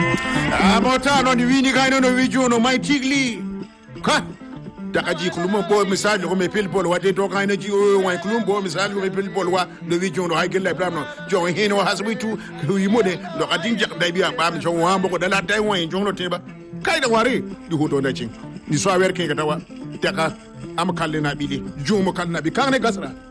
Amota no ni wini kaino no wijo no mai tigli. Ka daga ji kulum bo misal ko me pel bol wade to kaino ji o wan kulum bo misal ko me pel bol wa no wijo no hay gelle blam no jo hino hasbitu ko yimode do kadin jak dai biya ba mi jo wa ko dala tay wan jonglo teba kai da ware di hoto da cin ni so wer ke ga tawa daga am kalle na bile jo mo kalle na bi kan ne gasra